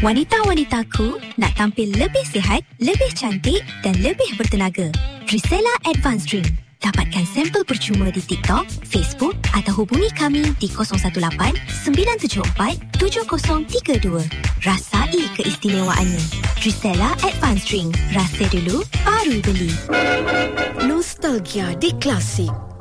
Wanita-wanitaku nak tampil lebih sihat, lebih cantik dan lebih bertenaga. Trisela Advanced Drink. Dapatkan sampel percuma di TikTok, Facebook atau hubungi kami di 018-974-7032. Rasai keistimewaannya. Trisela Advanced Drink. Rasa dulu, baru beli. Nostalgia di Klasik.